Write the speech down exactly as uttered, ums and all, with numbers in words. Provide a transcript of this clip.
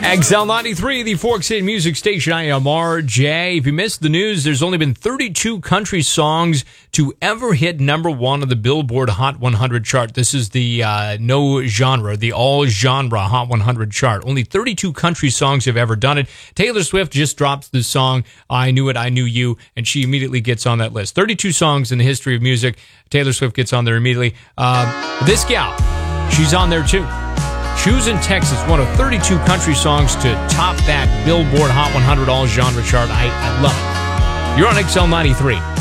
X L ninety-three, the Fork City Music Station. I am R J. If you missed the news, there's only been thirty-two country songs to ever hit number one on the Billboard Hot one hundred chart. This is the uh, no genre, the all genre Hot one hundred chart. Only thirty-two country songs have ever done it. Taylor Swift just drops the song, I Knew It, I Knew You, and she immediately gets on that list. thirty-two songs in the history of music. Taylor Swift gets on there immediately. Uh, this gal, she's on there too. Shoes in Texas, one of thirty-two country songs to top that Billboard Hot one hundred all genre chart. I, I love it. You're on X L ninety-three.